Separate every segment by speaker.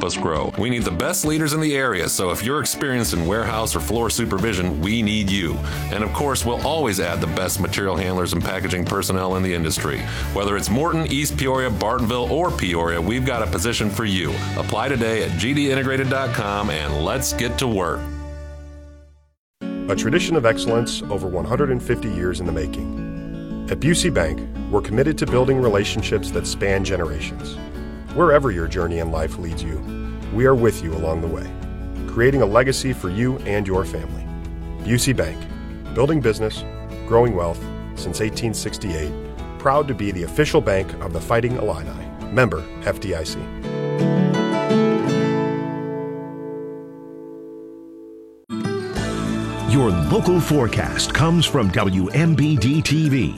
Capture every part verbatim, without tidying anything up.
Speaker 1: us grow. We need the best leaders in the area, so if you're experienced in warehouse or floor supervision, we need you. And of course, we'll always add the best material handlers and packaging personnel in the industry. Whether it's Morton, East Peoria, Bartonville, or Peoria, we've got a position for you. Apply today at g d integrated dot com and let's get to work.
Speaker 2: A tradition of excellence over one hundred fifty years in the making. At Busey Bank, we're committed to building relationships that span generations. Wherever your journey in life leads you, we are with you along the way, creating a legacy for you and your family. Busey Bank, building business, growing wealth since eighteen sixty-eight, proud to be the official bank of the Fighting Illini. Member F D I C.
Speaker 3: Your local forecast comes from W M B D T V.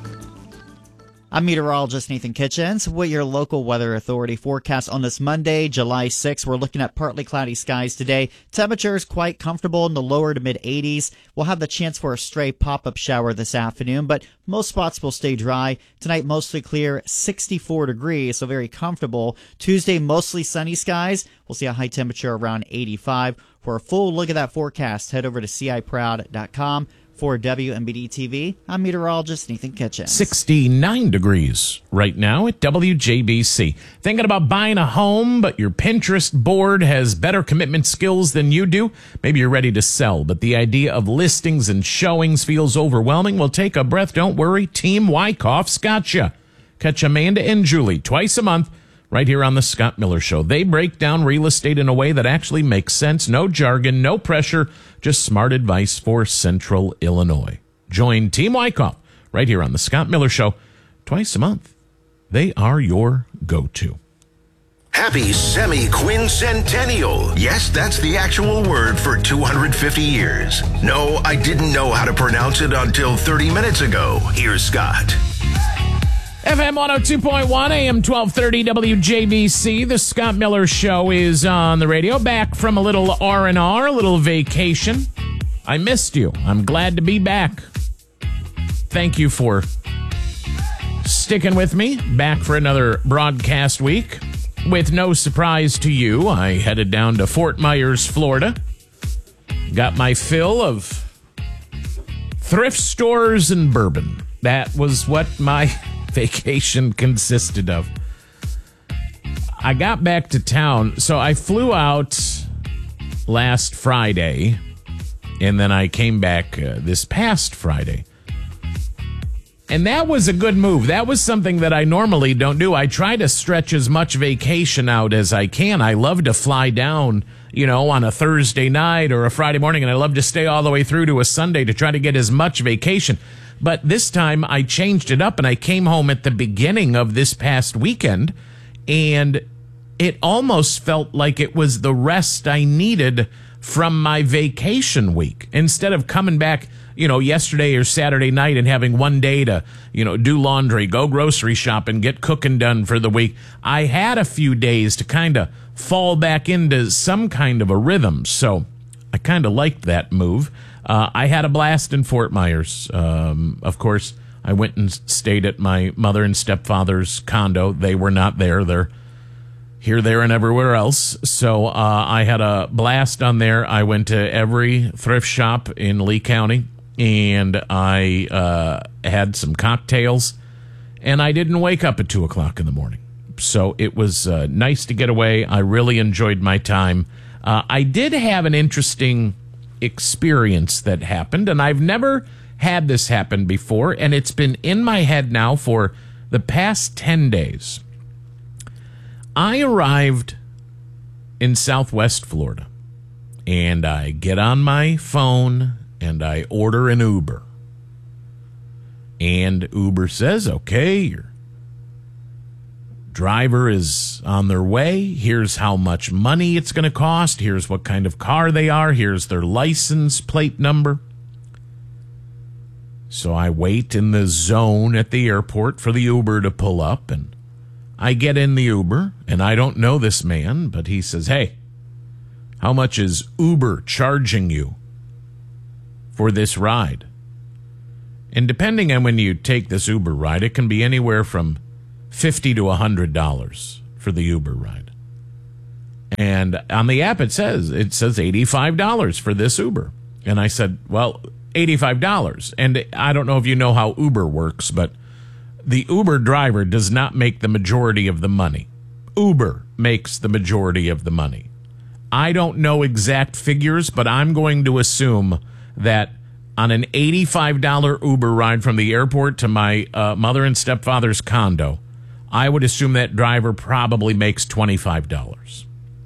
Speaker 4: I'm meteorologist Nathan Kitchens with your local weather authority forecast on this Monday, July sixth. We're looking at partly cloudy skies today. Temperatures quite comfortable in the lower to mid eighties. We'll have the chance for a stray pop-up shower this afternoon, but most spots will stay dry. Tonight, mostly clear, sixty-four degrees, so very comfortable. Tuesday, mostly sunny skies. We'll see a high temperature around eighty-five. For a full look at that forecast, head over to c i proud dot com. For W M B D T V, I'm meteorologist Nathan Kitchens.
Speaker 5: sixty-nine degrees right now at W J B C. Thinking about buying a home, but your Pinterest board has better commitment skills than you do? Maybe you're ready to sell, but the idea of listings and showings feels overwhelming. Well, take a breath. Don't worry. Team Wyckoff's got you. Catch Amanda and Julie twice a month right here on the Scott Miller Show. They break down real estate in a way that actually makes sense. No jargon, no pressure, just smart advice for Central Illinois. Join Team Wyckoff right here on the Scott Miller Show twice a month. They are your go-to.
Speaker 3: Happy semi-quincentennial. Yes, that's the actual word for two hundred fifty years. No, I didn't know how to pronounce it until thirty minutes ago. Here's Scott.
Speaker 5: F M one oh two point one, A M twelve thirty, W J B C. The Scott Miller Show is on the radio. Back from a little R and R, a little vacation. I missed you. I'm glad to be back. Thank you for sticking with me. Back for another broadcast week. With no surprise to you, I headed down to Fort Myers, Florida. Got my fill of thrift stores and bourbon. That was what my vacation consisted of. I got back to town, so I flew out last Friday, and then I came back uh, this past Friday. And that was a good move. That was something that I normally don't do. I try to stretch as much vacation out as I can. I love to fly down, you know, on a Thursday night or a Friday morning, and I love to stay all the way through to a Sunday to try to get as much vacation. But this time I changed it up and I came home at the beginning of this past weekend, and it almost felt like it was the rest I needed from my vacation week. Instead of coming back, you know, yesterday or Saturday night and having one day to, you know, do laundry, go grocery shopping, get cooking done for the week, I had a few days to kind of fall back into some kind of a rhythm. So I kind of liked that move. Uh, I had a blast in Fort Myers. Um, of course, I went and stayed at my mother and stepfather's condo. They were not there. They're here, there, and everywhere else. So uh, I had a blast on there. I went to every thrift shop in Lee County, and I uh, had some cocktails, and I didn't wake up at two o'clock in the morning. So it was uh, nice to get away. I really enjoyed my time. Uh, I did have an interesting experience that happened, and I've never had this happen before, and it's been in my head now for the past ten days. I arrived in Southwest Florida, and I get on my phone and I order an Uber, and Uber says, okay, your driver is on their way. Here's how much money it's going to cost. Here's what kind of car they are. Here's their license plate number. So I wait in the zone at the airport for the Uber to pull up, and I get in the Uber, and I don't know this man, but he says, hey, how much is Uber charging you for this ride? And depending on when you take this Uber ride, it can be anywhere from fifty to one hundred dollars for the Uber ride. And on the app, it says, it says eighty-five dollars for this Uber. And I said, well, eighty-five dollars. And I don't know if you know how Uber works, but the Uber driver does not make the majority of the money. Uber makes the majority of the money. I don't know exact figures, but I'm going to assume that on an eighty-five dollars Uber ride from the airport to my uh, mother and stepfather's condo, I would assume that driver probably makes twenty-five dollars.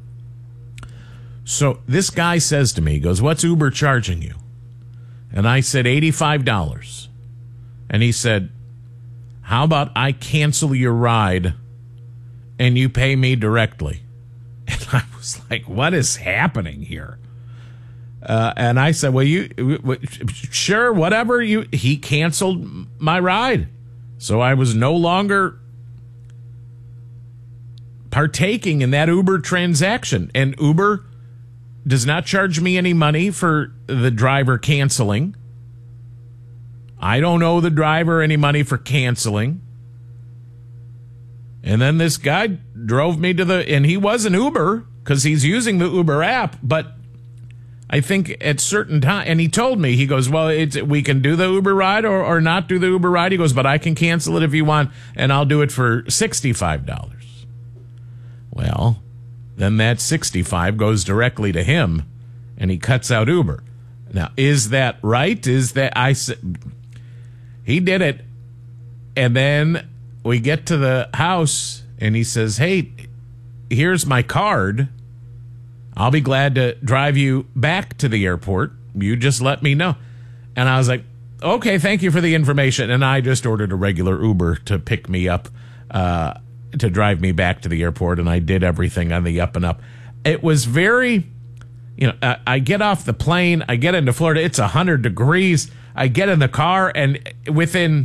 Speaker 5: So this guy says to me, he goes, what's Uber charging you? And I said, eighty-five dollars. And he said, how about I cancel your ride and you pay me directly? And I was like, what is happening here? Uh, and I said, well, you, w- sure, whatever. You. He canceled my ride. So I was no longer partaking in that Uber transaction. And Uber does not charge me any money for the driver canceling. I don't owe the driver any money for canceling. And then this guy drove me to the, and he was an Uber because he's using the Uber app, but I think at certain time, and he told me, he goes, well, it's, we can do the Uber ride or, or not do the Uber ride. He goes, but I can cancel it if you want, and I'll do it for sixty-five dollars. Well, then that sixty-five goes directly to him, and he cuts out Uber. Now, is that right? Is that, I said, he did it, and then we get to the house, and he says, hey, here's my card. I'll be glad to drive you back to the airport. You just let me know. And I was like, okay, thank you for the information. And I just ordered a regular Uber to pick me up, uh, to drive me back to the airport. And I did everything on the up and up. It was very, you know, I, I get off the plane. I get into Florida. It's one hundred degrees. I get in the car, and within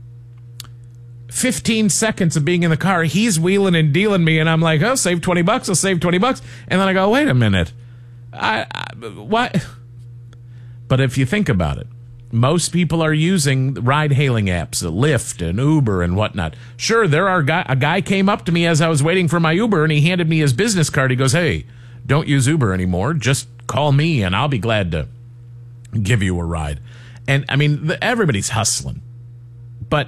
Speaker 5: fifteen seconds of being in the car, he's wheeling and dealing me, and I'm like, oh, save twenty bucks, I'll save twenty bucks. And then I go, wait a minute. I, I what? But if you think about it, most people are using ride-hailing apps, Lyft and Uber and whatnot. Sure, there are guy, a guy came up to me as I was waiting for my Uber, and he handed me his business card. He goes, hey, don't use Uber anymore. Just call me, and I'll be glad to give you a ride. And, I mean, the, everybody's hustling. But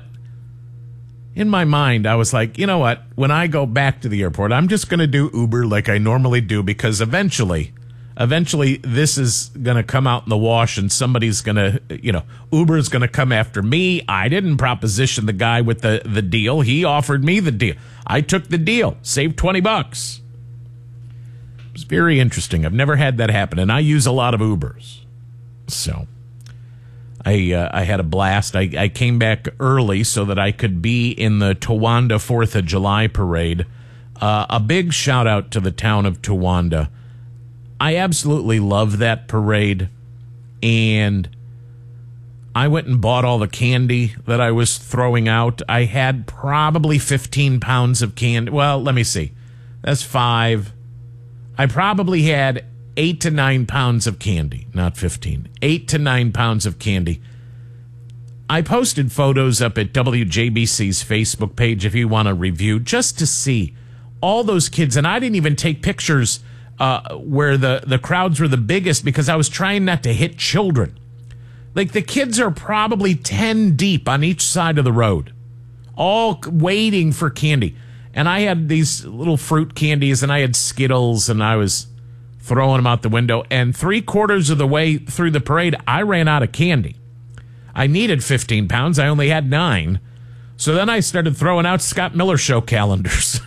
Speaker 5: in my mind, I was like, you know what? When I go back to the airport, I'm just going to do Uber like I normally do, because eventually, eventually this is going to come out in the wash, and somebody's going to, you know, Uber's going to come after me. I didn't proposition the guy with the, the deal. He offered me the deal. I took the deal, saved twenty bucks. It was very interesting. I've never had that happen, and I use a lot of Ubers. So I uh, I had a blast. I, I came back early so that I could be in the Towanda fourth of July parade. Uh, a big shout out to the town of Towanda. I absolutely love that parade. And I went and bought all the candy that I was throwing out. I had probably fifteen pounds of candy. Well, let me see. That's five. I probably had eight to nine pounds of candy, not fifteen. Eight to nine pounds of candy. I posted photos up at W J B C's Facebook page if you want to review, just to see all those kids. And I didn't even take pictures uh, where the, the crowds were the biggest, because I was trying not to hit children. Like, the kids are probably ten deep on each side of the road, all waiting for candy. And I had these little fruit candies, and I had Skittles, and I was throwing them out the window. And three quarters of the way through the parade, I ran out of candy. I needed fifteen pounds. I only had nine. So then I started throwing out Scott Miller Show calendars.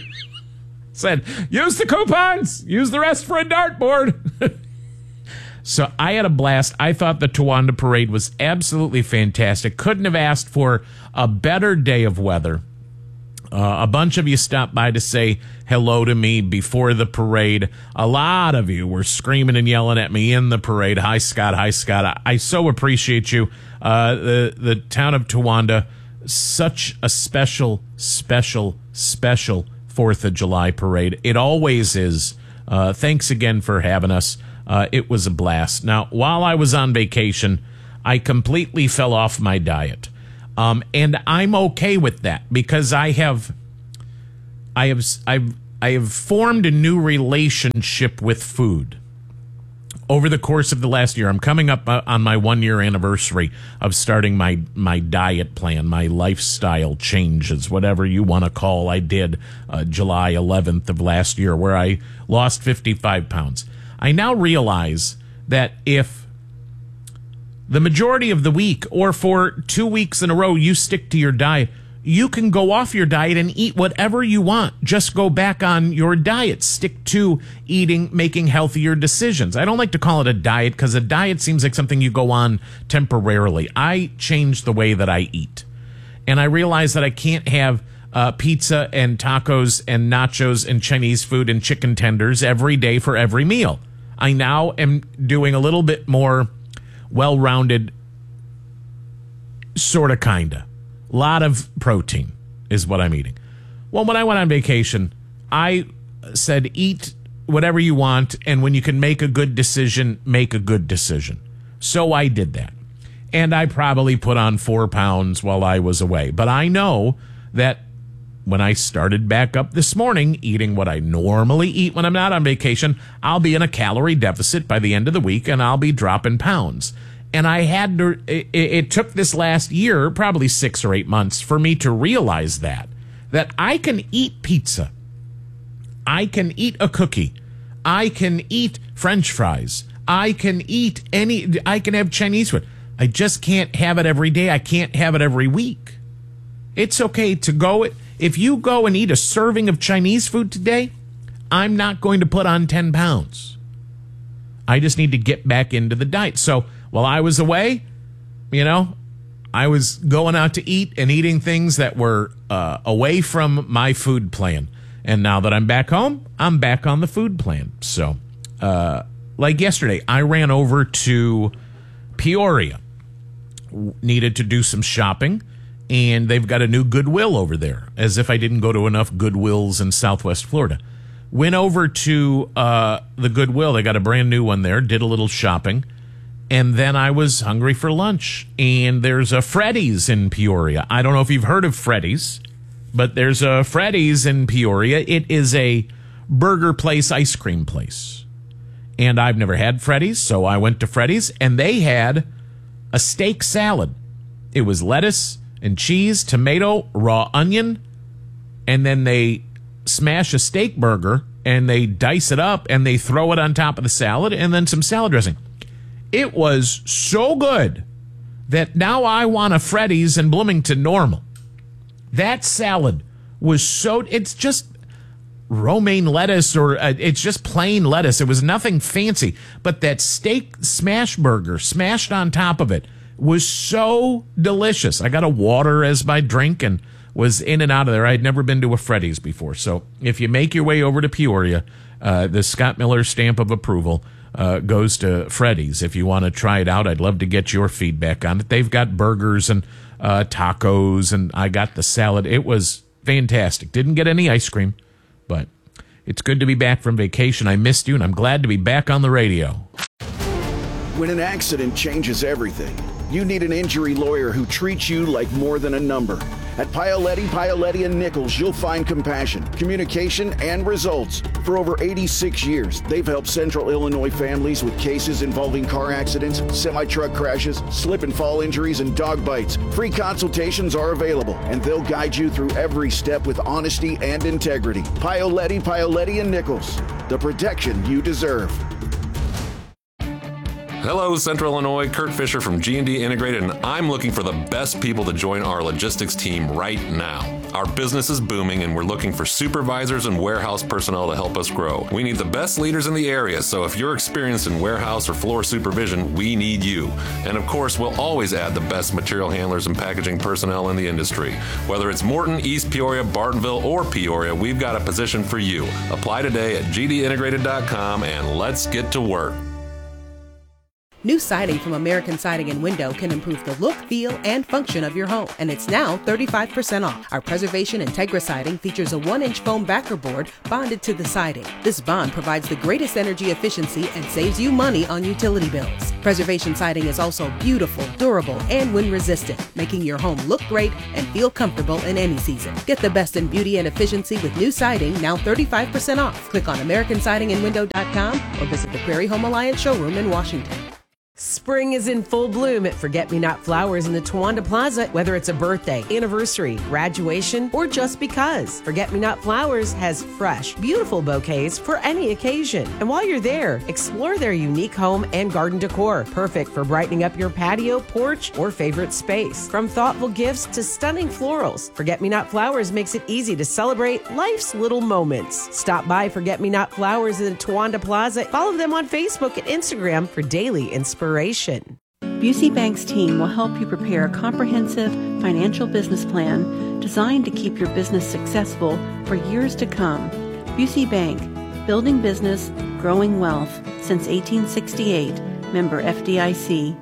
Speaker 5: Said, use the coupons. Use the rest for a dartboard. So I had a blast. I thought the Towanda parade was absolutely fantastic. Couldn't have asked for a better day of weather. Uh, a bunch of you stopped by to say hello to me before the parade. A lot of you were screaming and yelling at me in the parade. Hi, Scott. Hi, Scott. I, I so appreciate you. Uh, the, the town of Towanda, such a special, special, special fourth of July parade. It always is. Uh, thanks again for having us. Uh, it was a blast. Now, while I was on vacation, I completely fell off my diet. Um, and I'm okay with that, because I have, I have, I've I have formed a new relationship with food over the course of the last year. I'm coming up uh, on my one-year anniversary of starting my, my diet plan, my lifestyle changes, whatever you want to call. I did uh, July eleventh of last year, where I lost fifty-five pounds. I now realize that if the majority of the week, or for two weeks in a row, you stick to your diet, you can go off your diet and eat whatever you want. Just go back on your diet. Stick to eating, making healthier decisions. I don't like to call it a diet, because a diet seems like something you go on temporarily. I changed the way that I eat. And I realized that I can't have uh, pizza and tacos and nachos and Chinese food and chicken tenders every day for every meal. I now am doing a little bit more well-rounded, sort of, kind of. Lot of protein is what I'm eating. Well, when I went on vacation, I said, eat whatever you want, and when you can make a good decision, make a good decision. So I did that. And I probably put on four pounds while I was away. But I know that when I started back up this morning, eating what I normally eat when I'm not on vacation, I'll be in a calorie deficit by the end of the week, and I'll be dropping pounds. And I had to, it, it took this last year, probably six or eight months, for me to realize that, that I can eat pizza. I can eat a cookie. I can eat French fries. I can eat any, I can have Chinese food. I just can't have it every day. I can't have it every week. It's okay to go, if you go and eat a serving of Chinese food today, I'm not going to put on ten pounds. I just need to get back into the diet. So, while I was away, you know, I was going out to eat and eating things that were uh, away from my food plan. And now that I'm back home, I'm back on the food plan. So, uh, like yesterday, I ran over to Peoria, needed to do some shopping, and they've got a new Goodwill over there, as if I didn't go to enough Goodwills in Southwest Florida. Went over to uh, the Goodwill. They got a brand new one there, did a little shopping. And then I was hungry for lunch, and there's a Freddy's in Peoria. I don't know if you've heard of Freddy's, but there's a Freddy's in Peoria. It is a burger place, ice cream place. And I've never had Freddy's, so I went to Freddy's, and they had a steak salad. It was lettuce and cheese, tomato, raw onion, and then they smash a steak burger, and they dice it up, and they throw it on top of the salad, and then some salad dressing. It was so good that now I want a Freddy's in Bloomington Normal. That salad was so, it's just romaine lettuce, or uh, it's just plain lettuce. It was nothing fancy, but that steak smash burger smashed on top of it was so delicious. I got a water as my drink and was in and out of there. I'd never been to a Freddy's before. So if you make your way over to Peoria, uh, the Scott Miller stamp of approval Uh, goes to Freddy's. If you want to try it out, I'd love to get your feedback on it. They've got burgers and uh, tacos, and I got the salad. It was fantastic. Didn't get any ice cream, but it's good to be back from vacation. I missed you, and I'm glad to be back on the radio.
Speaker 6: When an accident changes everything, you need an injury lawyer who treats you like more than a number. At Paoletti, Paoletti and Nichols, you'll find compassion, communication, and results. For over eighty-six years, they've helped Central Illinois families with cases involving car accidents, semi-truck crashes, slip and fall injuries, and dog bites. Free consultations are available, and they'll guide you through every step with honesty and integrity. Paoletti, Paoletti and Nichols, the protection you deserve.
Speaker 1: Hello, Central Illinois. Kurt Fisher from G and D Integrated, and I'm looking for the best people to join our logistics team right now. Our business is booming, and we're looking for supervisors and warehouse personnel to help us grow. We need the best leaders in the area, so if you're experienced in warehouse or floor supervision, we need you. And of course, we'll always add the best material handlers and packaging personnel in the industry. Whether it's Morton, East Peoria, Bartonville, or Peoria, we've got a position for you. Apply today at g d integrated dot com, and let's get to work.
Speaker 7: New siding from American Siding and Window can improve the look, feel, and function of your home, and it's now thirty-five percent off. Our Preservation Integra siding features a one-inch foam backer board bonded to the siding. This bond provides the greatest energy efficiency and saves you money on utility bills. Preservation siding is also beautiful, durable, and wind-resistant, making your home look great and feel comfortable in any season. Get the best in beauty and efficiency with new siding, now thirty-five percent off. Click on American Siding and Window dot com or visit the Prairie Home Alliance showroom in Washington.
Speaker 8: Spring is in full bloom at Forget-Me-Not Flowers in the Towanda Plaza. Whether it's a birthday, anniversary, graduation, or just because, Forget-Me-Not Flowers has fresh, beautiful bouquets for any occasion. And while you're there, explore their unique home and garden decor, perfect for brightening up your patio, porch, or favorite space. From thoughtful gifts to stunning florals, Forget-Me-Not Flowers makes it easy to celebrate life's little moments. Stop by Forget-Me-Not Flowers in the Towanda Plaza. Follow them on Facebook and Instagram for daily inspiration.
Speaker 9: Busey Bank's team will help you prepare a comprehensive financial business plan designed to keep your business successful for years to come. Busey Bank, building business, growing wealth since eighteen sixty-eight, member F D I C.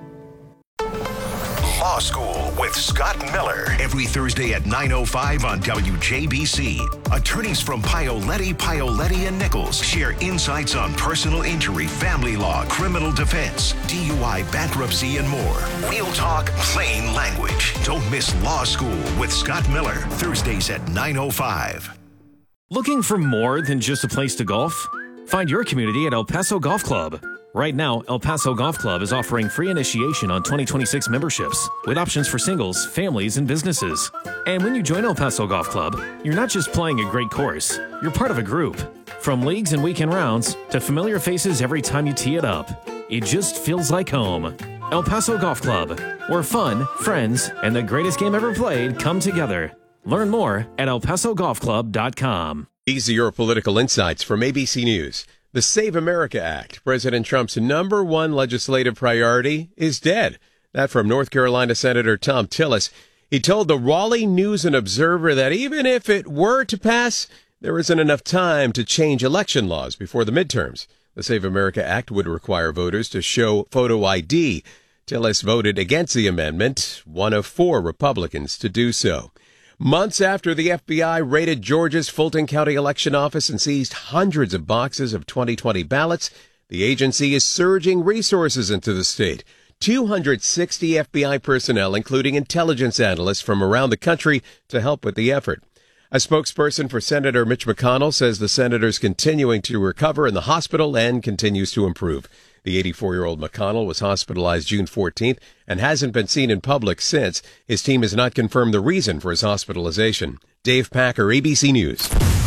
Speaker 3: Law School with Scott Miller. Every Thursday at nine oh five on W J B C. Attorneys from Pioletti, Pioletti and Nichols share insights on personal injury, family law, criminal defense, D U I, bankruptcy, and more. Real talk, plain language. Don't miss Law School with Scott Miller. Thursdays at nine oh five.
Speaker 10: Looking for more than just a place to golf? Find your community at El Paso Golf Club. Right now, El Paso Golf Club is offering free initiation on twenty twenty-six memberships with options for singles, families, and businesses. And when you join El Paso Golf Club, you're not just playing a great course, you're part of a group. From leagues and weekend rounds to familiar faces every time you tee it up, it just feels like home. El Paso Golf Club, where fun, friends, and the greatest game ever played come together. Learn more at el paso golf club dot com.
Speaker 11: These are your political insights from A B C News. The Save America Act, President Trump's number one legislative priority, is dead. That from North Carolina Senator Thom Tillis. He told the Raleigh News and Observer that even if it were to pass, there isn't enough time to change election laws before the midterms. The Save America Act would require voters to show photo I D. Tillis voted against the amendment, one of four Republicans to do so. Months after the F B I raided Georgia's Fulton County election office and seized hundreds of boxes of twenty twenty ballots, the agency is surging resources into the state. two hundred sixty F B I personnel, including intelligence analysts from around the country, to help with the effort. A spokesperson for Senator Mitch McConnell says the senator's continuing to recover in the hospital and continues to improve. The eighty-four-year-old McConnell was hospitalized June fourteenth and hasn't been seen in public since. His team has not confirmed the reason for his hospitalization. Dave Packer, A B C News.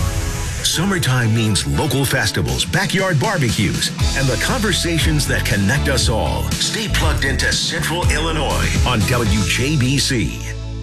Speaker 3: Summertime means local festivals, backyard barbecues, and the conversations that connect us all. Stay plugged into Central Illinois on W J B C.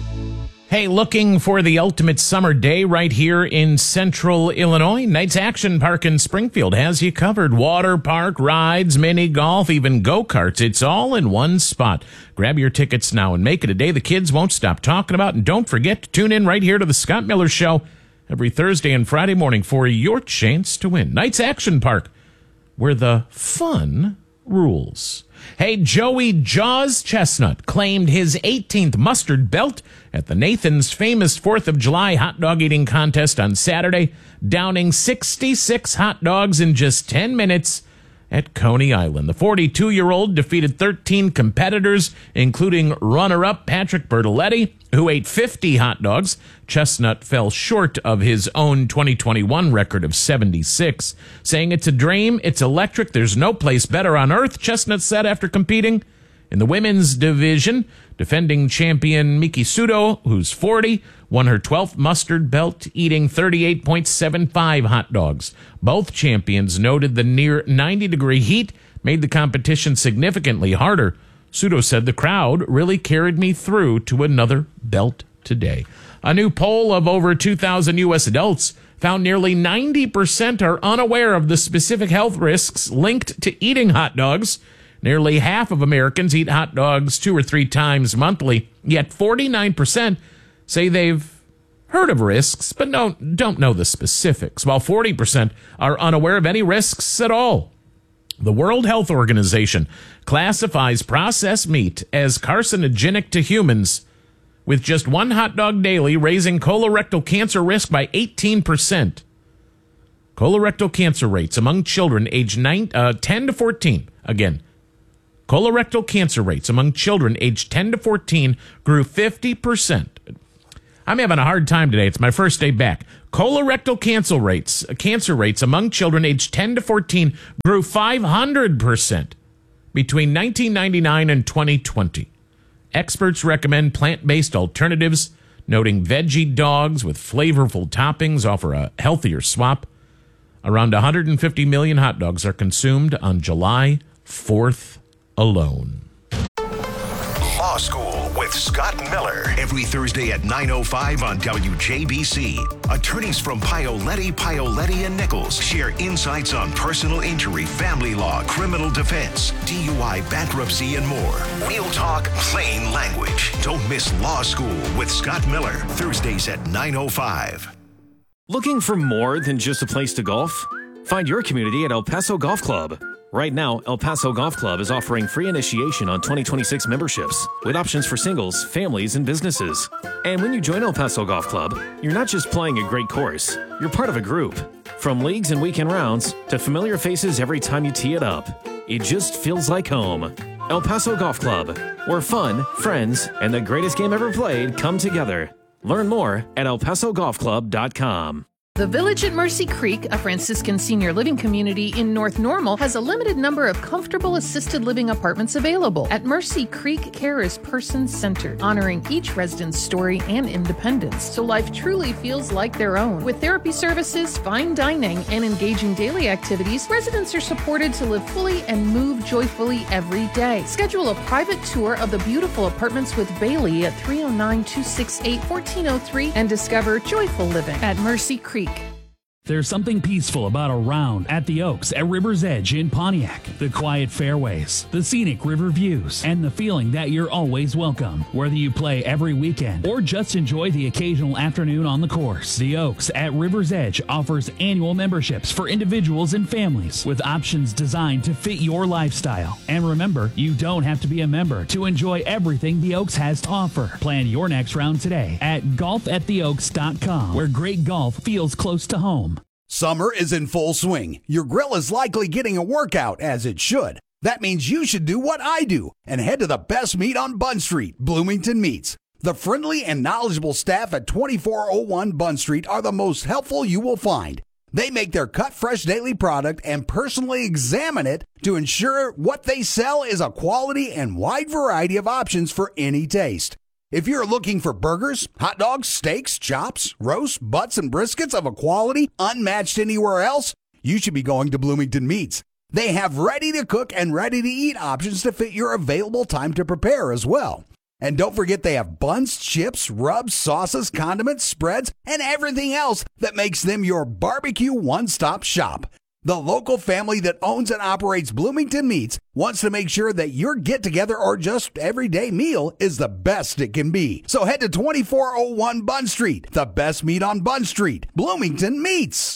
Speaker 5: Hey, looking for the ultimate summer day right here in Central Illinois? Knights Action Park in Springfield has you covered. Water park, rides, mini golf, even go-karts. It's all in one spot. Grab your tickets now and make it a day the kids won't stop talking about. And don't forget to tune in right here to the Scott Miller Show every Thursday and Friday morning for your chance to win. Knights Action Park, where the fun rules. Hey, Joey Jaws Chestnut claimed his eighteenth mustard belt at the Nathan's famous fourth of July hot dog eating contest on Saturday, downing sixty-six hot dogs in just ten minutes at Coney Island. The forty-two-year-old defeated thirteen competitors, including runner-up Patrick Bertoletti, who ate fifty hot dogs. Chestnut fell short of his own twenty twenty-one record of seventy-six. Saying it's a dream, it's electric, there's no place better on earth, Chestnut said after competing. In the women's division, defending champion Miki Sudo, who's forty, won her twelfth mustard belt, eating thirty-eight point seven five hot dogs. Both champions noted the near ninety-degree heat made the competition significantly harder. Sudo said the crowd really carried me through to another belt today. A new poll of over two thousand U S adults found nearly ninety percent are unaware of the specific health risks linked to eating hot dogs. Nearly half of Americans eat hot dogs two or three times monthly, yet forty-nine percent say they've heard of risks but don't, don't know the specifics, while forty percent are unaware of any risks at all. The World Health Organization classifies processed meat as carcinogenic to humans, with just one hot dog daily raising colorectal cancer risk by eighteen percent. Colorectal cancer rates among children aged nine, uh, ten to fourteen, again, colorectal cancer rates among children aged ten to fourteen grew fifty percent. I'm having a hard time today. It's my first day back. Colorectal cancer rates, cancer rates among children aged ten to fourteen grew five hundred percent between nineteen ninety-nine and twenty twenty. Experts recommend plant-based alternatives, noting veggie dogs with flavorful toppings offer a healthier swap. Around one hundred fifty million hot dogs are consumed on July fourth alone.
Speaker 3: Law School with Scott Miller. Every Thursday at nine oh five on W J B C. Attorneys from Paoletti, Paoletti and Nichols share insights on personal injury, family law, criminal defense, D U I, bankruptcy, and more. Real talk, plain language. Don't miss Law School with Scott Miller. Thursdays at nine oh five.
Speaker 10: Looking for more than just a place to golf? Find your community at El Paso Golf Club. Right now, El Paso Golf Club is offering free initiation on twenty twenty-six memberships with options for singles, families, and businesses. And when you join El Paso Golf Club, you're not just playing a great course, you're part of a group. From leagues and weekend rounds to familiar faces every time you tee it up, it just feels like home. El Paso Golf Club, where fun, friends, and the greatest game ever played come together. Learn more at el paso golf club dot com.
Speaker 12: The Village at Mercy Creek, a Franciscan senior living community in North Normal, has a limited number of comfortable assisted living apartments available. At Mercy Creek, care is person-centered, honoring each resident's story and independence, so life truly feels like their own. With therapy services, fine dining, and engaging daily activities, residents are supported to live fully and move joyfully every day. Schedule a private tour of the beautiful apartments with Bailey at three oh nine, two six eight, one four oh three and discover joyful living at Mercy Creek.
Speaker 13: There's something peaceful about a round at the Oaks at River's Edge in Pontiac. The quiet fairways, the scenic river views, and the feeling that you're always welcome. Whether you play every weekend or just enjoy the occasional afternoon on the course, the Oaks at River's Edge offers annual memberships for individuals and families with options designed to fit your lifestyle. And remember, you don't have to be a member to enjoy everything the Oaks has to offer. Plan your next round today at golf at the oaks dot com, where great golf feels close to home.
Speaker 14: Summer is in full swing. Your grill is likely getting a workout, as it should. That means you should do what I do and head to the best meat on Bunn Street, Bloomington Meats. The friendly and knowledgeable staff at twenty-four oh one Bunn Street are the most helpful you will find. They make their cut fresh daily product and personally examine it to ensure what they sell is a quality and wide variety of options for any taste. If you're looking for burgers, hot dogs, steaks, chops, roasts, butts, and briskets of a quality unmatched anywhere else, you should be going to Bloomington Meats. They have ready-to-cook and ready-to-eat options to fit your available time to prepare as well. And don't forget they have buns, chips, rubs, sauces, condiments, spreads, and everything else that makes them your barbecue one-stop shop. The local family that owns and operates Bloomington Meats wants to make sure that your get-together or just everyday meal is the best it can be. So head to twenty-four oh one Bunn Street, the best meat on Bunn Street, Bloomington Meats.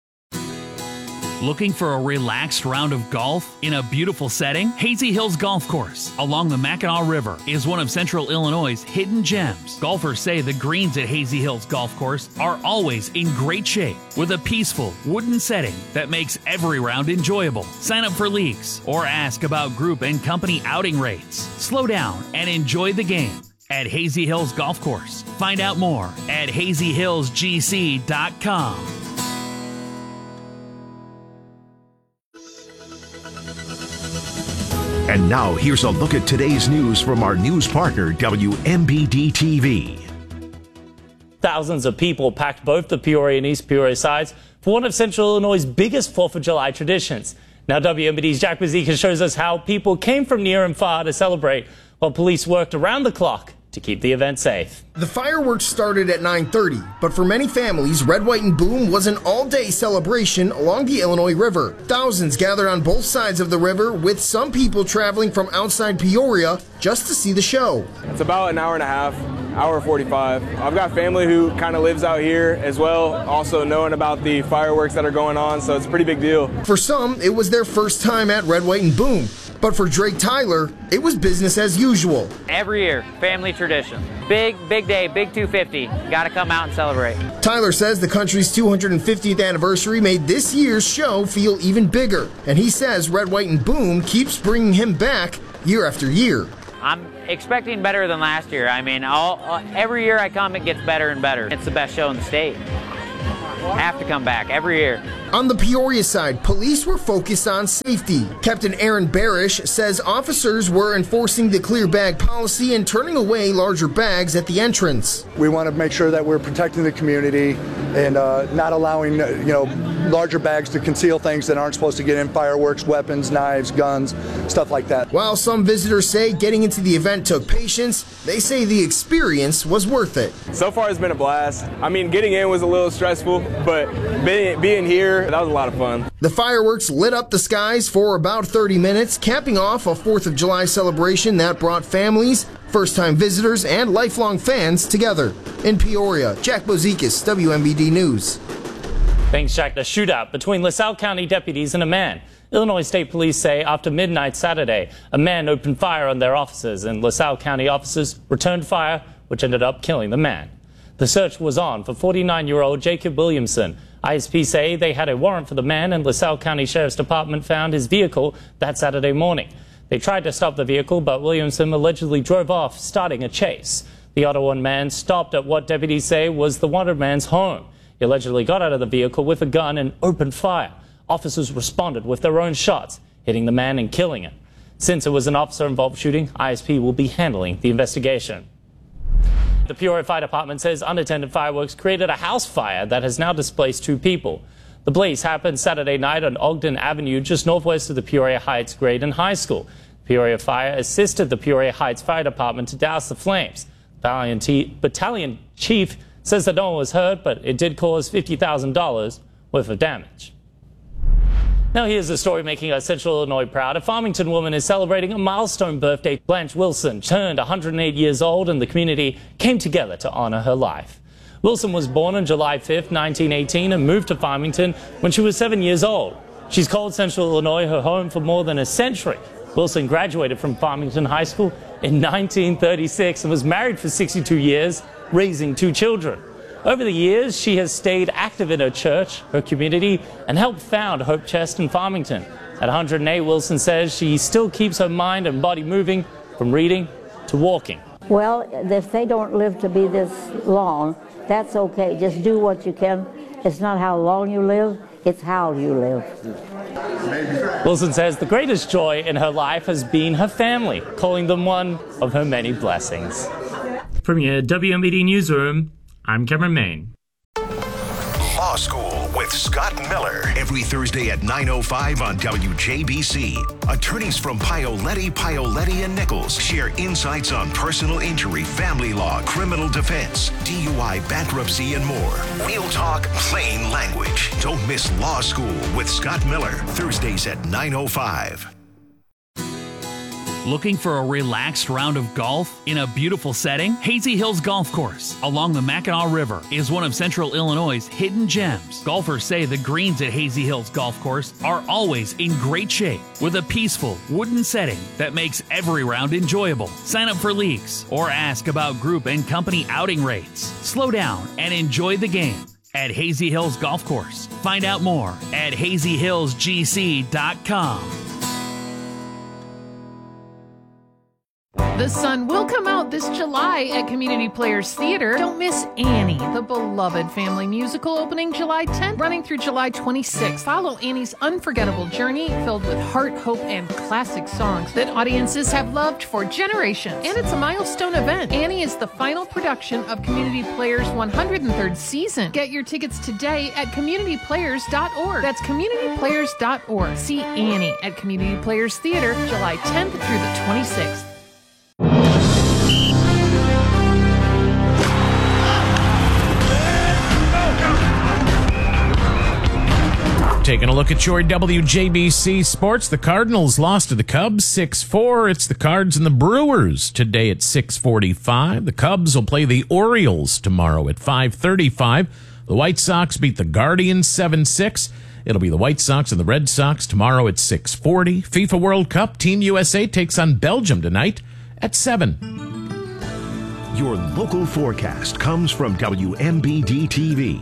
Speaker 13: Looking for a relaxed round of golf in a beautiful setting? Hazy Hills Golf Course along the Mackinac River is one of Central Illinois' hidden gems. Golfers say the greens at Hazy Hills Golf Course are always in great shape with a peaceful wooden setting that makes every round enjoyable. Sign up for leagues or ask about group and company outing rates. Slow down and enjoy the game at Hazy Hills Golf Course. Find out more at hazy hills g c dot com.
Speaker 3: And now, here's a look at today's news from our news partner, W M B D T V.
Speaker 15: Thousands of people packed both the Peoria and East Peoria sides for one of Central Illinois' biggest fourth of July traditions. Now, W M B D's Jack Bazika shows us how people came from near and far to celebrate, while police worked around the clock to keep the event safe.
Speaker 16: The fireworks started at nine thirty, but for many families, Red, White, and Boom was an all-day celebration along the Illinois River. Thousands gathered on both sides of the river, with some people traveling from outside Peoria just to see the show.
Speaker 17: It's about an hour and a half hour forty-five. I've got family who kind of lives out here as well, also knowing about the fireworks that are going on, so it's a pretty big deal.
Speaker 16: For some, it was their first time at Red, White, and Boom. But for Drake Tyler, it was business as usual.
Speaker 18: Every year, family tradition. Big, big day, big two fifty. Got to come out and celebrate.
Speaker 16: Tyler says the country's two hundred fiftieth anniversary made this year's show feel even bigger. And he says Red, White, and Boom keeps bringing him back year after year.
Speaker 18: I'm expecting better than last year. I mean, all, uh, every year I come, it gets better and better. It's the best show in the state. Have to come back every year.
Speaker 16: On the Peoria side, police were focused on safety. Captain Aaron Barish says officers were enforcing the clear bag policy and turning away larger bags at the entrance.
Speaker 19: We want to make sure that we're protecting the community and uh, not allowing, you know, larger bags to conceal things that aren't supposed to get in: fireworks, weapons, knives, guns, stuff like that.
Speaker 16: While some visitors say getting into the event took patience, they say the experience was worth it.
Speaker 17: So far it's been a blast. I mean, getting in was a little stressful, but being, being here, that was a lot of fun.
Speaker 16: The fireworks lit up the skies for about thirty minutes, capping off a fourth of July celebration that brought families, first-time visitors, and lifelong fans together. In Peoria, Jack Bozikis, W M B D News.
Speaker 15: Thanks, Jack. The shootout between LaSalle County deputies and a man. Illinois State Police say after midnight Saturday, a man opened fire on their officers, and LaSalle County officers returned fire, which ended up killing the man. The search was on for forty-nine-year-old Jacob Williamson. I S P say they had a warrant for the man, and LaSalle County Sheriff's Department found his vehicle that Saturday morning. They tried to stop the vehicle, but Williamson allegedly drove off, starting a chase. The Ottawa man stopped at what deputies say was the wanted man's home. He allegedly got out of the vehicle with a gun and opened fire. Officers responded with their own shots, hitting the man and killing him. Since it was an officer-involved shooting, I S P will be handling the investigation. The Peoria Fire Department says unattended fireworks created a house fire that has now displaced two people. The blaze happened Saturday night on Ogden Avenue, just northwest of the Peoria Heights Grade and High School. Peoria Fire assisted the Peoria Heights Fire Department to douse the flames. Battalion, T- Battalion Chief says that no one was hurt, but it did cause fifty thousand dollars worth of damage. Now here's a story making us Central Illinois proud. A Farmington woman is celebrating a milestone birthday. Blanche Wilson turned one hundred eight years old, and the community came together to honor her life. Wilson was born on July fifth, nineteen eighteen, and moved to Farmington when she was seven years old. She's called Central Illinois her home for more than a century. Wilson graduated from Farmington High School in nineteen thirty-six and was married for sixty-two years, raising two children. Over the years, she has stayed active in her church, her community, and helped found Hope Chest in Farmington. At one hundred eight, Wilson says she still keeps her mind and body moving from reading to walking.
Speaker 20: Well, if they don't live to be this long, that's okay. Just do what you can. It's not how long you live, it's how you live.
Speaker 15: Wilson says the greatest joy in her life has been her family, calling them one of her many blessings. From your W M B D Newsroom, I'm Cameron Main.
Speaker 3: Law School with Scott Miller. Every Thursday at nine oh five on W J B C. Attorneys from Paoletti, Paoletti and Nichols share insights on personal injury, family law, criminal defense, D U I, bankruptcy, and more. We'll talk plain language. Don't miss Law School with Scott Miller. Thursdays at nine oh five.
Speaker 13: Looking for a relaxed round of golf in a beautiful setting? Hazy Hills Golf Course along the Mackinac River is one of Central Illinois' hidden gems. Golfers say the greens at Hazy Hills Golf Course are always in great shape with a peaceful wooden setting that makes every round enjoyable. Sign up for leagues or ask about group and company outing rates. Slow down and enjoy the game at Hazy Hills Golf Course. Find out more at hazy hills g c dot com.
Speaker 12: The sun will come out this July at Community Players Theater. Don't miss Annie, the beloved family musical, opening July tenth, running through July twenty-sixth. Follow Annie's unforgettable journey filled with heart, hope, and classic songs that audiences have loved for generations. And it's a milestone event. Annie is the final production of Community Players' one hundred third season. Get your tickets today at community players dot org. That's community players dot org. See Annie at Community Players Theater, July tenth through the twenty-sixth.
Speaker 5: Taking a look at your W J B C sports. The Cardinals lost to the Cubs six four. It's the Cards and the Brewers today at six forty-five. The Cubs will play the Orioles tomorrow at five thirty-five. The White Sox beat the Guardians seven six. It'll be the White Sox and the Red Sox tomorrow at six forty. FIFA World Cup, Team U S A takes on Belgium tonight at seven.
Speaker 3: Your local forecast comes from W M B D T V.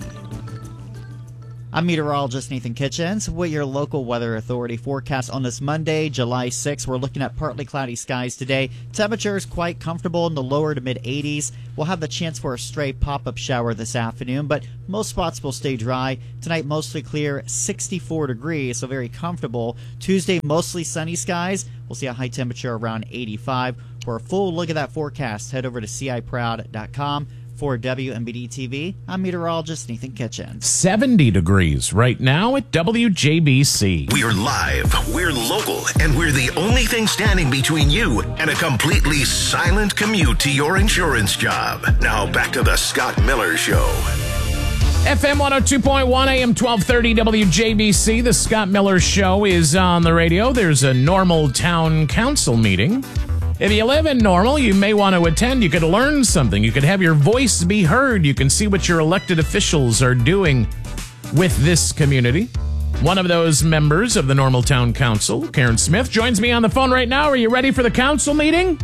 Speaker 4: I'm meteorologist Nathan Kitchens with your local weather authority forecast on this Monday, July sixth. We're looking at partly cloudy skies today. Temperatures quite comfortable in the lower to mid eighties. We'll have the chance for a stray pop-up shower this afternoon, but most spots will stay dry. Tonight, mostly clear, sixty-four degrees, so very comfortable. Tuesday, mostly sunny skies. We'll see a high temperature around eighty-five. For a full look at that forecast, head over to C I proud dot com. For W M B D T V, I'm meteorologist Nathan Kitchens.
Speaker 5: seventy degrees right now at W J B C.
Speaker 3: We're live, we're local, and we're the only thing standing between you and a completely silent commute to your insurance job. Now back to the Scott Miller Show.
Speaker 5: F M one oh two point one, A M twelve thirty W J B C. The Scott Miller Show is on the radio. There's a Normal Town Council meeting. If you live in Normal, you may want to attend. You could learn something. You could have your voice be heard. You can see what your elected officials are doing with this community. One of those members of the Normal Town Council, Karen Smith, joins me on the phone right now. Are you ready for the council meeting?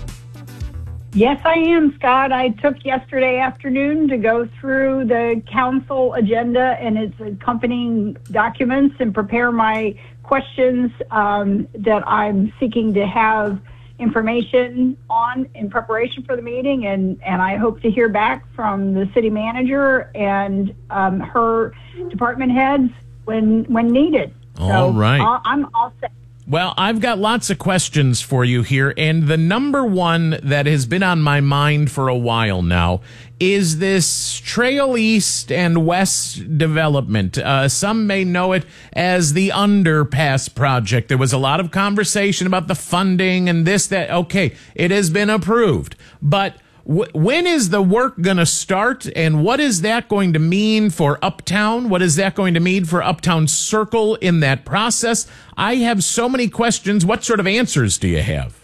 Speaker 21: Yes, I am, Scott. I took yesterday afternoon to go through the council agenda and its accompanying documents and prepare my questions um, that I'm seeking to have information on in preparation for the meeting, and, and I hope to hear back from the city manager and um, her department heads when when needed.
Speaker 5: All
Speaker 21: so
Speaker 5: right.
Speaker 21: I'll, I'm all set.
Speaker 5: Well, I've got lots of questions for you here, and the number one that has been on my mind for a while now is this Trail East and West development. Uh, some may know it as the Underpass Project. There was a lot of conversation about the funding and this, that. Okay, it has been approved, but w- when is the work going to start, and what is that going to mean for Uptown? What is that going to mean for Uptown Circle in that process? I have so many questions. What sort of answers do you have?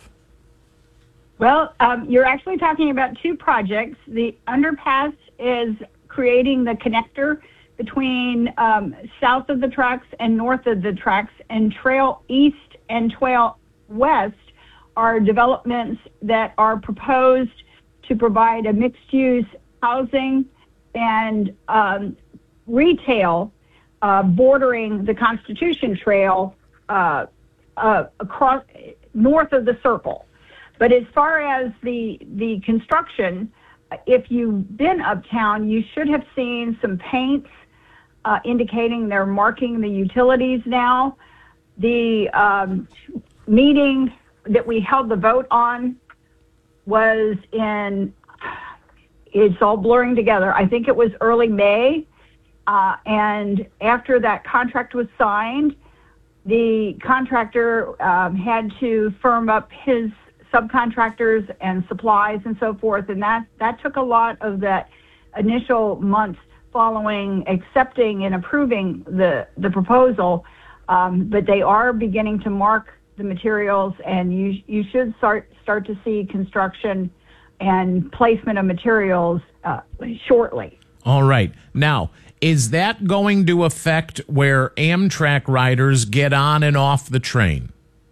Speaker 21: Well, um, you're actually talking about two projects. The underpass is creating the connector between um, south of the tracks and north of the tracks, and Trail East and Trail West are developments that are proposed to provide a mixed-use housing and um, retail uh, bordering the Constitution Trail uh, uh, across north of the circle. But as far as the the construction, if you've been uptown, you should have seen some paints uh, indicating they're marking the utilities now. The um, meeting that we held the vote on was in, it's all blurring together. I think it was early May. Uh, and after that contract was signed, the contractor um, had to firm up his subcontractors and supplies and so forth, and that that took a lot of that initial months following accepting and approving the the proposal. Um, but they are beginning to mark the materials, and you you should start start to see construction and placement of materials uh, shortly.
Speaker 5: All right. Now, is that going to affect where Amtrak riders get on and off the train?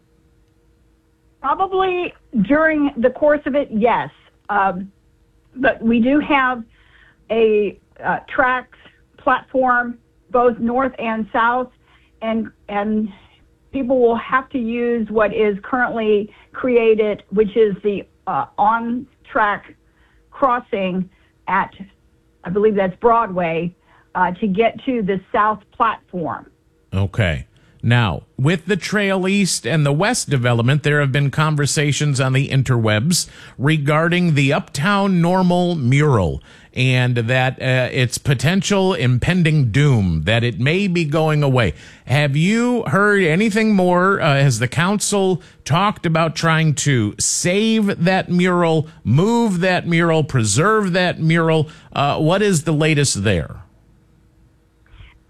Speaker 21: Probably during the course of it, yes. Um, but we do have a uh, tracks platform, both north and south, and and people will have to use what is currently created, which is the uh, on-track crossing at, I believe that's Broadway, uh, to get to the south platform.
Speaker 5: Okay. Now, with the Trail East and the West development, there have been conversations on the interwebs regarding the Uptown Normal mural and that uh, its potential impending doom, that it may be going away. Have you heard anything more? Uh, has the council talked about trying to save that mural, move that mural, preserve that mural? Uh, what is the latest there?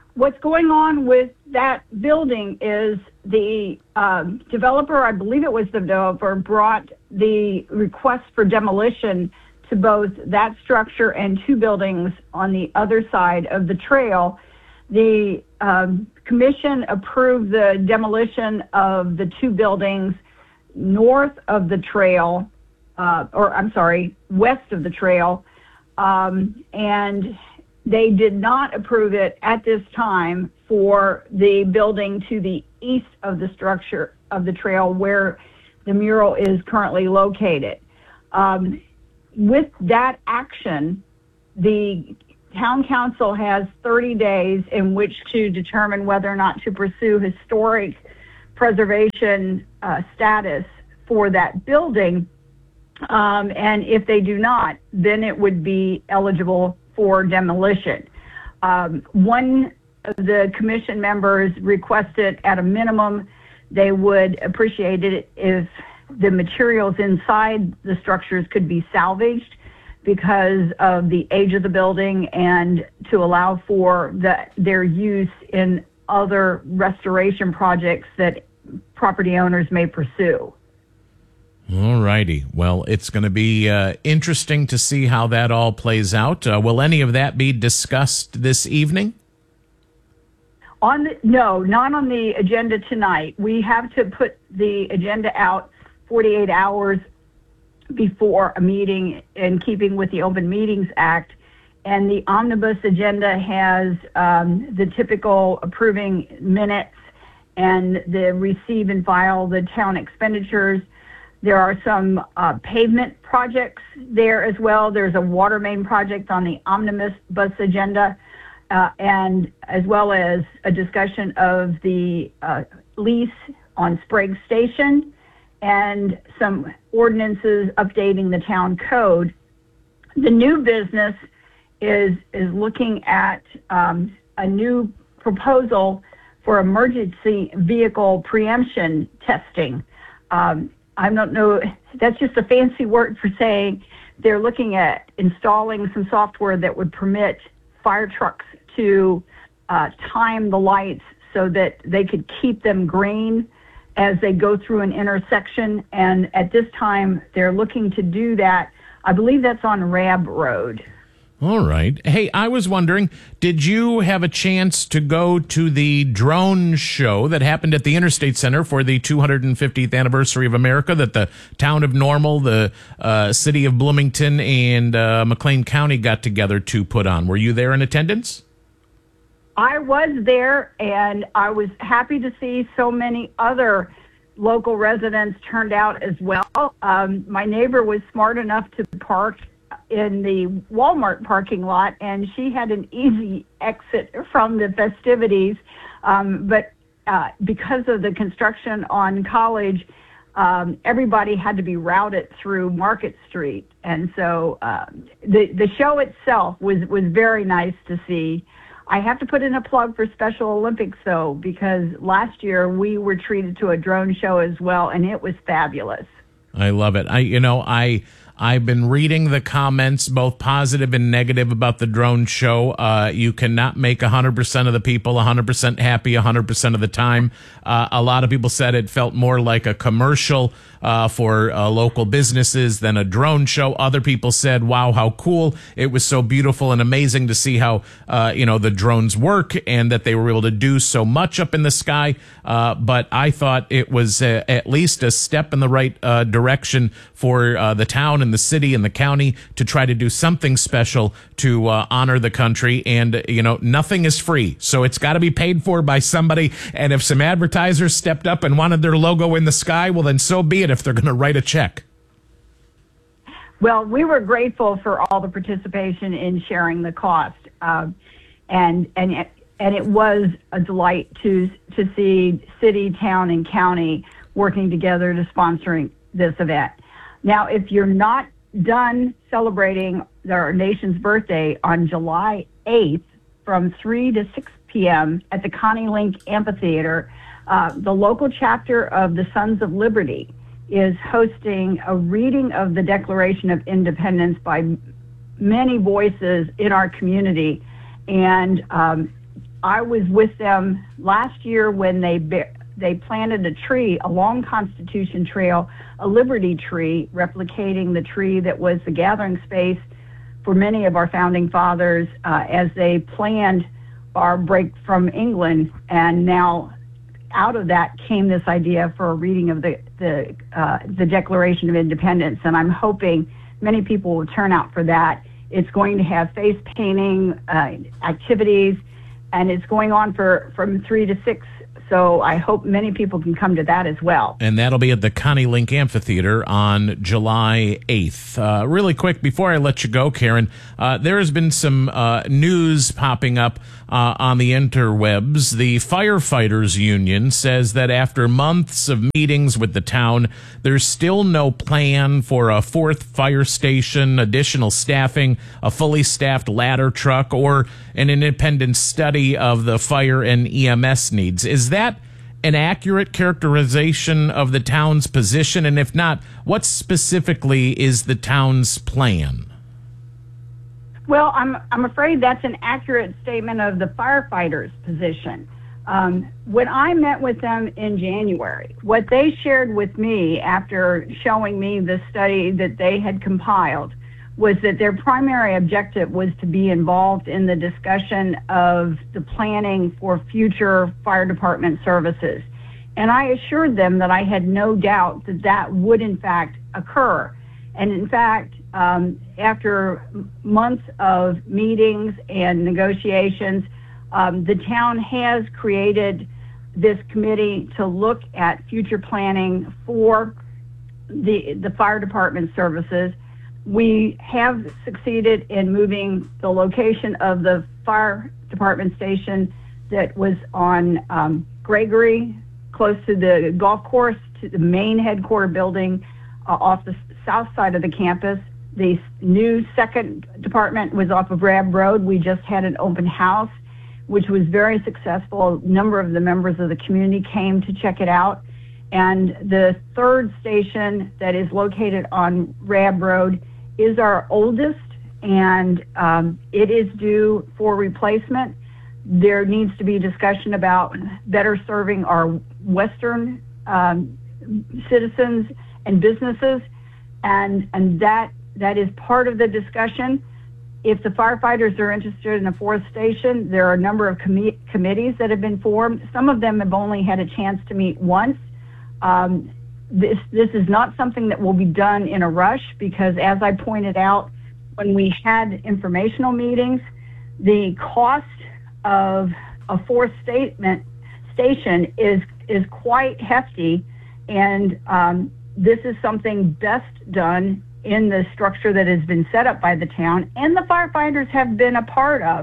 Speaker 21: what's going on with that building is the um, developer, I believe it was the developer, brought the request for demolition to both that structure and two buildings on the other side of the trail. The um, commission approved the demolition of the two buildings north of the trail, uh, or I'm sorry, west of the trail, um, and they did not approve it at this time for the building to the east of the structure of the trail where the mural is currently located. Um, with that action, the town council has thirty days in which to determine whether or not to pursue historic preservation uh, status for that building. Um, and if they do not, then it would be eligible for demolition. Um, one of the commission members requested at a minimum they would appreciate it if the materials inside the structures could be salvaged because of the age of the building and to allow for the, their use in other restoration projects that property owners may pursue.
Speaker 5: All righty. Well, it's going to be uh, interesting to see how that all plays out. Uh, will any of that be discussed this evening?
Speaker 21: On the, no, not on the agenda tonight. We have to put the agenda out forty-eight hours before a meeting in keeping with the Open Meetings Act. And the omnibus agenda has um, the typical approving minutes and the receive and file the town expenditures. There are some uh, pavement projects there as well. There's a water main project on the omnibus bus agenda, uh, and as well as a discussion of the uh, lease on Sprague Station and some ordinances updating the town code. The new business is, is looking at um, a new proposal for emergency vehicle preemption testing. Um, I don't know, that's just a fancy word for saying they're looking at installing some software that would permit fire trucks to uh, time the lights so that they could keep them green as they go through an intersection. And at this time, they're looking to do that. I believe that's on Rab Road.
Speaker 5: All right. Hey, I was wondering, did you have a chance to go to the drone show that happened at the Interstate Center for the two hundred fiftieth anniversary of America that the town of Normal, the uh, city of Bloomington, and uh, McLean County got together to put on? Were you there in attendance?
Speaker 21: I was there, and I was happy to see so many other local residents turned out as well. Um, my neighbor was smart enough to park in the Walmart parking lot, and she had an easy exit from the festivities. Um, but uh, because of the construction on College, um, everybody had to be routed through Market Street. And so uh, the, the show itself was, was very nice to see. I have to put in a plug for Special Olympics, though, because last year we were treated to a drone show as well, and it was fabulous.
Speaker 5: I love it. I, you know, I... I've been reading the comments, both positive and negative, about the drone show. Uh, you cannot make one hundred percent of the people one hundred percent happy one hundred percent of the time. Uh, a lot of people said it felt more like a commercial uh, for uh, local businesses than a drone show. Other people said, wow, how cool. It was so beautiful and amazing to see how, uh, you know, the drones work and that they were able to do so much up in the sky. Uh, but I thought it was uh, at least a step in the right uh, direction for uh, the town and the city and the county to try to do something special to uh, honor the country. And, you know, nothing is free. So it's got to be paid for by somebody. And if some advertisers stepped up and wanted their logo in the sky, well, then so be it if they're going to write a check.
Speaker 21: Well, we were grateful for all the participation in sharing the cost. Uh, and, and, it, and it was a delight to, to see city, town, and county working together to sponsoring this event. Now, if you're not done celebrating our nation's birthday on July eighth from three to six p.m. at the Connie Link Amphitheater, uh, the local chapter of the Sons of Liberty is hosting a reading of the Declaration of Independence by many voices in our community. And um, I was with them last year when they they planted a tree along Constitution Trail, a Liberty tree, replicating the tree that was the gathering space for many of our founding fathers uh, as they planned our break from England. And now out of that came this idea for a reading of the the, uh, the Declaration of Independence. And I'm hoping many people will turn out for that. It's going to have face painting uh, activities, and it's going on for from three to six. So I hope many people can come to that as well.
Speaker 5: And that'll be at the Connie Link Amphitheater on July eighth. Uh, really quick, before I let you go, Karen, uh, there has been some uh, news popping up uh, on the interwebs. The Firefighters Union says that after months of meetings with the town, there's still no plan for a fourth fire station, additional staffing, a fully staffed ladder truck, or an independent study of the fire and E M S needs. Is that an accurate characterization of the town's position? And if not, what specifically is the town's plan?
Speaker 21: Well, I'm I'm afraid that's an accurate statement of the firefighters' position. Um, when I met with them in January, what they shared with me after showing me the study that they had compiled was that their primary objective was to be involved in the discussion of the planning for future fire department services. And I assured them that I had no doubt that that would in fact occur. And in fact, um, after months of meetings and negotiations, um, the town has created this committee to look at future planning for the, the fire department services. We have succeeded in moving the location of the fire department station that was on um, Gregory, close to the golf course, to the main headquarter building uh, off the south side of the campus. The new second department was off of Rab Road. We just had an open house, which was very successful. A number of the members of the community came to check it out. And the third station that is located on Rab Road is our oldest, and um, it is due for replacement. There needs to be discussion about better serving our western um, citizens and businesses, and and that that is part of the discussion. If the firefighters are interested in a fourth station, there are a number of com- committees that have been formed. Some of them have only had a chance to meet once. Um, This this is not something that will be done in a rush, because as I pointed out when we had informational meetings, the cost of a fourth statement station is is quite hefty, and um, this is something best done in the structure that has been set up by the town, and the firefighters have been a part of.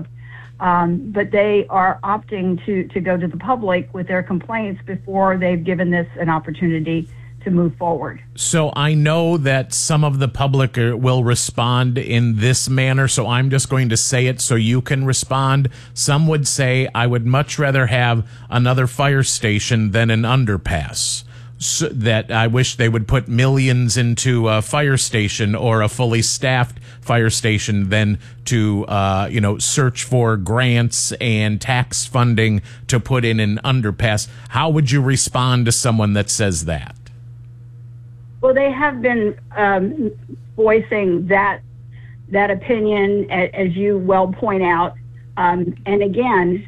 Speaker 21: Um, but they are opting to to go to the public with their complaints before they've given this an opportunity to move forward.
Speaker 5: So I know that some of the public will respond in this manner, so I'm just going to say it so you can respond. Some would say, I would much rather have another fire station than an underpass. So that I wish they would put millions into a fire station or a fully staffed fire station than to, uh, you know, search for grants and tax funding to put in an underpass. How would you respond to someone that says that?
Speaker 21: Well, they have been um, voicing that that opinion, as you well point out. Um, and again,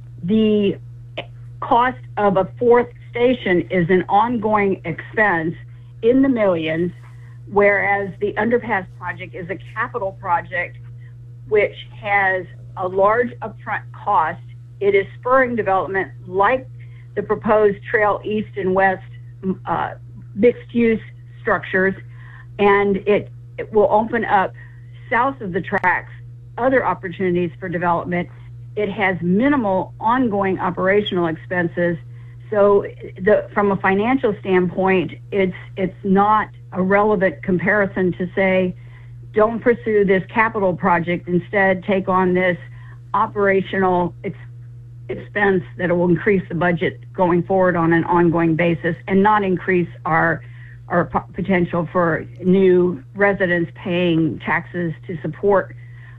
Speaker 21: the cost of a fourth station is an ongoing expense in the millions, whereas the underpass project is a capital project which has a large upfront cost. It is spurring development like the proposed Trail East and West uh, mixed-use structures, and it, it will open up south of the tracks other opportunities for development. It has minimal ongoing operational expenses. So the, from a financial standpoint, it's it's not a relevant comparison to say, don't pursue this capital project, instead take on this operational ex- expense that will increase the budget going forward on an ongoing basis and not increase our our p- potential for new residents paying taxes to support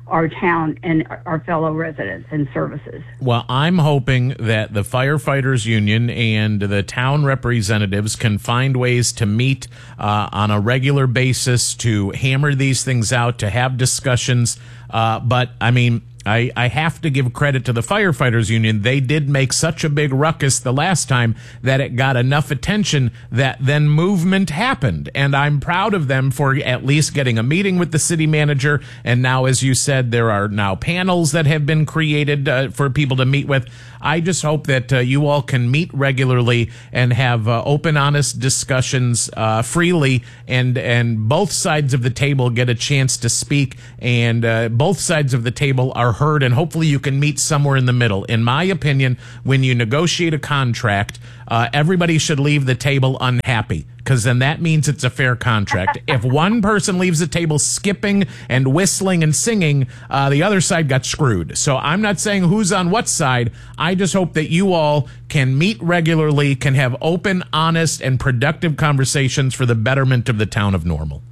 Speaker 21: our town and our fellow residents and services.
Speaker 5: Well, I'm hoping that the firefighters union and the town representatives can find ways to meet uh, on a regular basis to hammer these things out, to have discussions. Uh, but I mean, I, I have to give credit to the firefighters union. They did make such a big ruckus the last time that it got enough attention that then movement happened. And I'm proud of them for at least getting a meeting with the city manager. And now, as you said, there are now panels that have been created uh, for people to meet with. I just hope that uh, you all can meet regularly and have uh, open, honest discussions uh, freely, and and both sides of the table get a chance to speak, and uh, both sides of the table are heard, and hopefully you can meet somewhere in the middle. In my opinion, when you negotiate a contract, uh, everybody should leave the table unhappy, because then that means it's a fair contract. If one person leaves the table skipping and whistling and singing, uh, the other side got screwed. So I'm not saying who's on what side. I just hope that you all can meet regularly, can have open, honest, and productive conversations for the betterment of the town of Normal.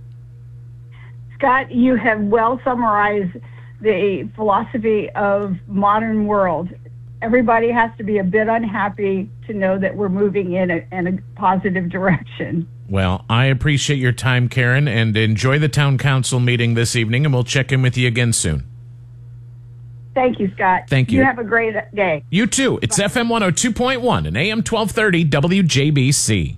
Speaker 21: Scott, you have well summarized the philosophy of modern world. Everybody has to be a bit unhappy to know that we're moving in a, in a positive direction.
Speaker 5: Well, I appreciate your time, Karen, and enjoy the town council meeting this evening, and we'll check in with you again soon.
Speaker 21: Thank you, Scott.
Speaker 5: Thank you.
Speaker 21: You have a great day.
Speaker 5: You too. It's Bye. F M one oh two point one and A M twelve thirty W J B C.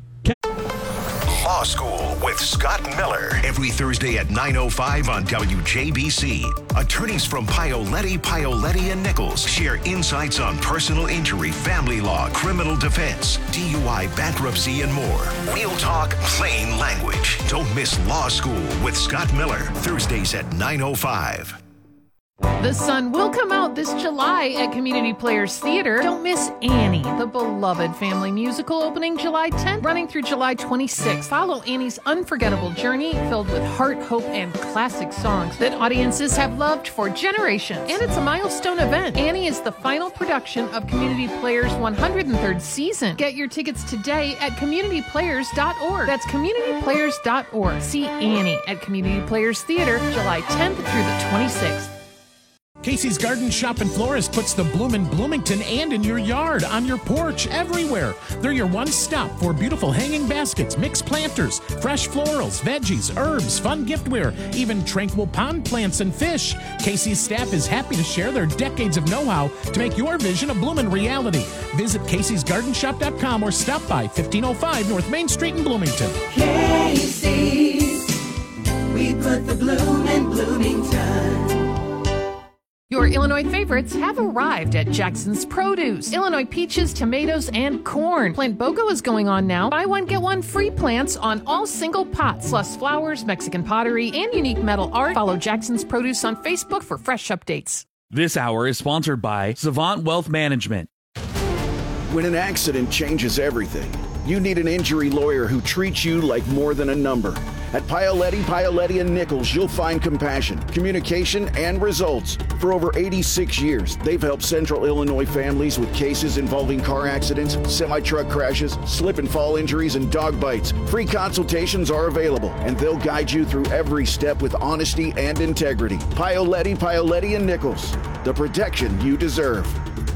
Speaker 3: Law School with Scott Miller. Every Thursday at nine oh five on W J B C. Attorneys from Paoletti, Paoletti and Nichols share insights on personal injury, family law, criminal defense, D U I, bankruptcy, and more. We'll talk plain language. Don't miss Law School with Scott Miller. Thursdays at nine oh five.
Speaker 12: The sun will come out this July at Community Players Theater. Don't miss Annie, the beloved family musical, opening July tenth, running through July twenty-sixth. Follow Annie's unforgettable journey filled with heart, hope, and classic songs that audiences have loved for generations. And it's a milestone event. Annie is the final production of Community Players' one hundred third season. Get your tickets today at community players dot org. That's community players dot org. See Annie at Community Players Theater July tenth through the twenty-sixth.
Speaker 5: Casey's Garden Shop and Florist puts the bloom in Bloomington and in your yard, on your porch, everywhere. They're your one stop for beautiful hanging baskets, mixed planters, fresh florals, veggies, herbs, fun giftware, even tranquil pond plants and fish. Casey's staff is happy to share their decades of know-how to make your vision of bloomin' reality. Visit Casey's Garden Shop dot com or stop by fifteen oh five North Main Street in Bloomington.
Speaker 2: Casey's, we put the bloom in Bloomington.
Speaker 12: Your Illinois favorites have arrived at Jackson's Produce. Illinois peaches, tomatoes, and corn. Plant BOGO is going on now. Buy one, get one free plants on all single pots, plus flowers, Mexican pottery, and unique metal art. Follow Jackson's Produce on Facebook for fresh updates.
Speaker 13: This hour is sponsored by Savant Wealth Management.
Speaker 6: When an accident changes everything, you need an injury lawyer who treats you like more than a number. At Paoletti, Paoletti and Nichols, you'll find compassion, communication, and results. For over eighty-six years, they've helped Central Illinois families with cases involving car accidents, semi-truck crashes, slip and fall injuries, and dog bites. Free consultations are available, and they'll guide you through every step with honesty and integrity. Paoletti, Paoletti and Nichols, the protection you deserve.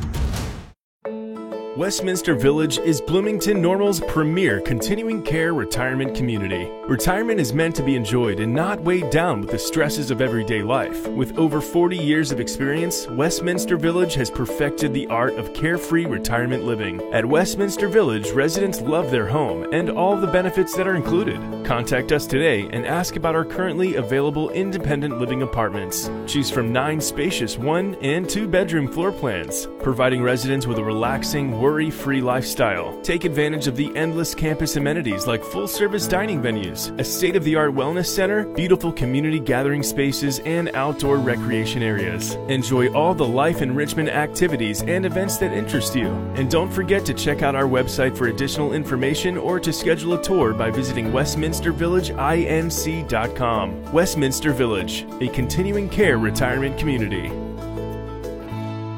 Speaker 22: Westminster Village is Bloomington Normal's premier continuing care retirement community. Retirement is meant to be enjoyed and not weighed down with the stresses of everyday life. With over forty years of experience, Westminster Village has perfected the art of carefree retirement living. At Westminster Village, residents love their home and all the benefits that are included. Contact us today and ask about our currently available independent living apartments. Choose from nine spacious one and two bedroom floor plans, providing residents with a relaxing, worry-free lifestyle. Take advantage of the endless campus amenities like full-service dining venues, a state-of-the-art wellness center, beautiful community gathering spaces, and outdoor recreation areas. Enjoy all the life enrichment activities and events that interest you. And don't forget to check out our website for additional information or to schedule a tour by visiting westminster village inc dot com. Westminster Village, a continuing care retirement community.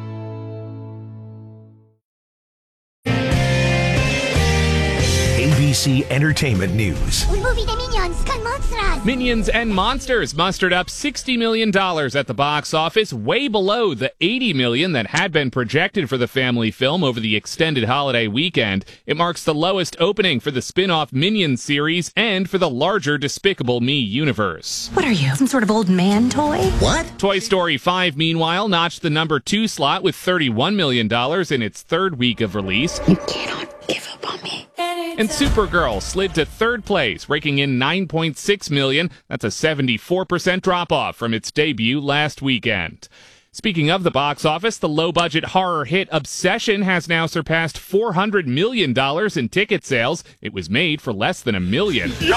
Speaker 3: A B C Entertainment News.
Speaker 1: Un movie de Minions con monsters.
Speaker 5: Minions and Monsters mustered up sixty million dollars at the box office, way below the eighty million dollars that had been projected for the family film over the extended holiday weekend. It marks the lowest opening for the spin-off Minions series and for the larger Despicable Me universe.
Speaker 1: What are you, some sort of old man toy?
Speaker 3: What?
Speaker 5: Toy Story five, meanwhile, notched the number two slot with thirty-one million dollars in its third week of release.
Speaker 1: You cannot give up on me.
Speaker 5: And Supergirl slid to third place, raking in nine point six million dollars. That's a seventy-four percent drop-off from its debut last weekend. Speaking of the box office, the low-budget horror hit Obsession has now surpassed four hundred million dollars in ticket sales. It was made for less than a million.
Speaker 2: Yo,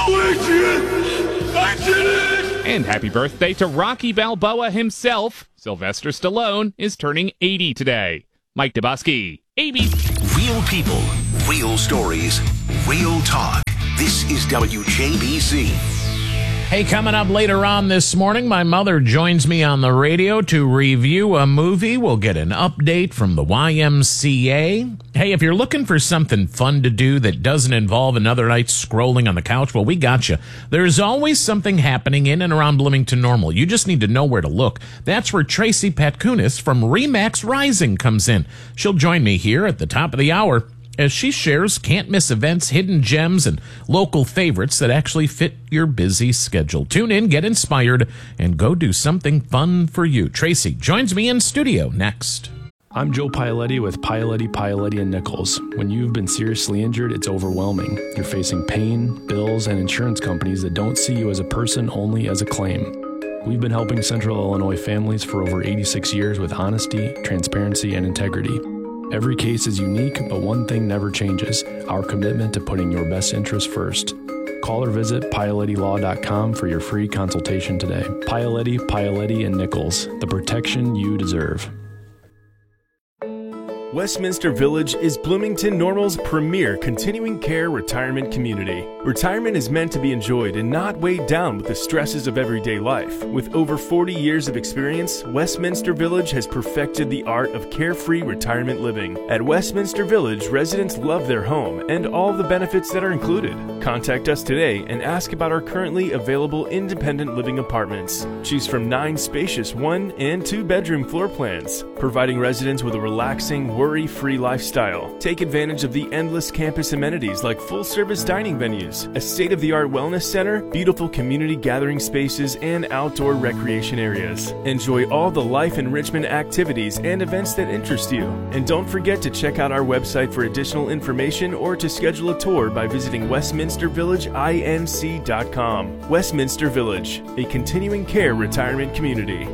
Speaker 2: Adrian! I did it!
Speaker 5: And happy birthday to Rocky Balboa himself. Sylvester Stallone is turning eighty today. Mike Dubosky, A B C.
Speaker 3: Real people, real stories, real talk. This is W J B C.
Speaker 5: Hey, coming up later on this morning, my mother joins me on the radio to review a movie. We'll get an update from the Y M C A. Hey, if you're looking for something fun to do that doesn't involve another night scrolling on the couch, well, we got you. There's always something happening in and around Bloomington Normal. You just need to know where to look. That's where Tracy Patkunis from Remax Rising comes in. She'll join me here at the top of the hour as she shares can't-miss events, hidden gems, and local favorites that actually fit your busy schedule. Tune in, get inspired, and go do something fun for you. Tracy joins me in studio next.
Speaker 22: I'm Joe Paoletti with Paoletti, Paoletti and Nichols. When you've been seriously injured, it's overwhelming. You're facing pain, bills, and insurance companies that don't see you as a person, only as a claim. We've been helping Central Illinois families for over eighty-six years with honesty, transparency, and integrity. Every case is unique, but one thing never changes: our commitment to putting your best interest first. Call or visit Paoletti Law dot com for your free consultation today. Paoletti, Paoletti and Nichols, the protection you deserve. Westminster Village is Bloomington Normal's premier continuing care retirement community. Retirement is meant to be enjoyed and not weighed down with the stresses of everyday life. With over forty years of experience, Westminster Village has perfected the art of carefree retirement living. At Westminster Village, residents love their home and all the benefits that are included. Contact us today and ask about our currently available independent living apartments. Choose from nine spacious one and two bedroom floor plans, providing residents with a relaxing, worry-free lifestyle. Take advantage of the endless campus amenities like full-service dining venues, a state-of-the-art wellness center, beautiful community gathering spaces, and outdoor recreation areas. Enjoy all the life enrichment activities and events that interest you. And don't forget to check out our website for additional information or to schedule a tour by visiting Westminster Village Inc dot com. Westminster Village, a continuing care retirement community.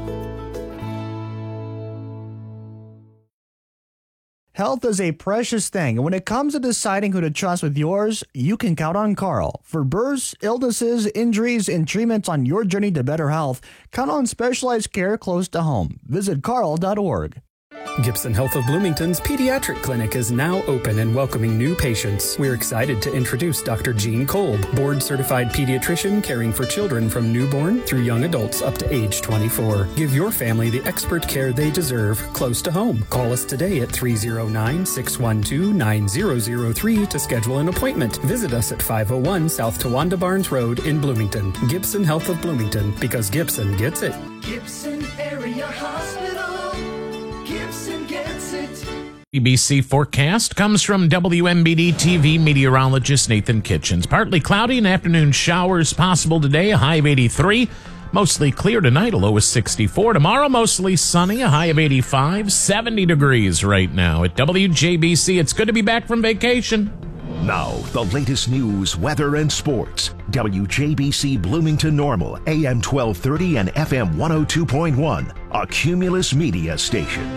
Speaker 7: Health is a precious thing, and when it comes to deciding who to trust with yours, you can count on Carl. For births, illnesses, injuries, and treatments on your journey to better health, count on specialized care close to home. Visit carl dot org.
Speaker 23: Gibson Health of Bloomington's Pediatric Clinic is now open and welcoming new patients. We're excited to introduce Doctor Jean Kolb, board-certified pediatrician caring for children from newborn through young adults up to age twenty-four. Give your family the expert care they deserve close to home. Call us today at three oh nine, six one two, nine zero zero three to schedule an appointment. Visit us at five oh one South Towanda Barnes Road in Bloomington. Gibson Health of Bloomington, because Gibson gets it.
Speaker 2: Gibson Area Hospital. Gibson gets it.
Speaker 5: A B C forecast comes from W M B D T V meteorologist Nathan Kitchens. Partly cloudy and afternoon showers possible today, a high of eighty-three. Mostly clear tonight, a low of sixty-four. Tomorrow, mostly sunny, a high of eighty-five. seventy degrees right now at W J B C. It's good to be back from vacation.
Speaker 3: Now, the latest news, weather, and sports. W J B C Bloomington Normal, A M twelve thirty and F M one oh two point one, a Cumulus Media station.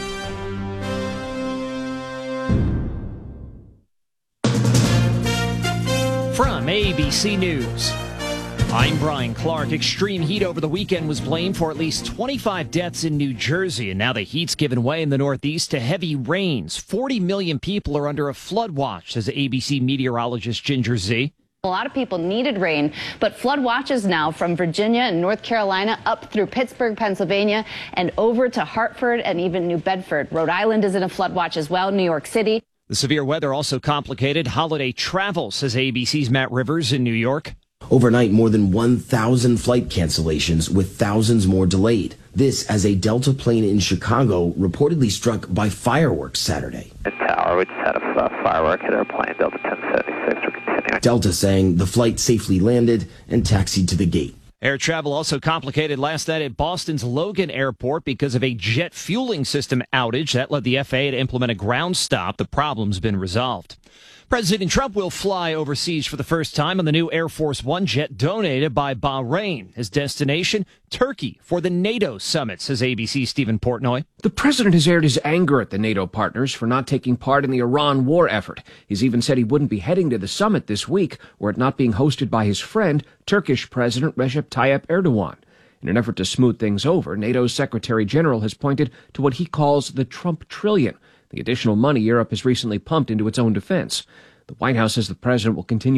Speaker 24: From A B C News, I'm Brian Clark. Extreme heat over the weekend was blamed for at least twenty-five deaths in New Jersey, and now the heat's given way in the Northeast to heavy rains. forty million people are under a flood watch, says A B C meteorologist Ginger Z.
Speaker 25: A lot of people needed rain, but flood watches now from Virginia and North Carolina up through Pittsburgh, Pennsylvania, and over to Hartford and even New Bedford. Rhode Island is in a flood watch as well, New York City.
Speaker 24: The severe weather also complicated holiday travel, says A B C's Matt Rivers in New York.
Speaker 8: Overnight, more than one thousand flight cancellations, with thousands more delayed. This as a Delta plane in Chicago reportedly struck by fireworks Saturday.
Speaker 9: In Tower, we just had a uh, firework hit our plane, Delta ten seventy-six. We're continuing.
Speaker 8: Delta saying the flight safely landed and taxied to the gate.
Speaker 24: Air travel also complicated last night at Boston's Logan Airport because of a jet fueling system outage. That led the F A A to implement a ground stop. The problem's been resolved. President Trump will fly overseas for the first time on the new Air Force One jet donated by Bahrain. His destination, Turkey, for the NATO summit, says A B C's Stephen Portnoy.
Speaker 10: The president has aired his anger at the NATO partners for not taking part in the Iran war effort. He's even said he wouldn't be heading to the summit this week were it not being hosted by his friend, Turkish President Recep Tayyip Erdogan. In an effort to smooth things over, NATO's Secretary General has pointed to what he calls the Trump trillion, the additional money Europe has recently pumped into its own defense. The White House says the president will continue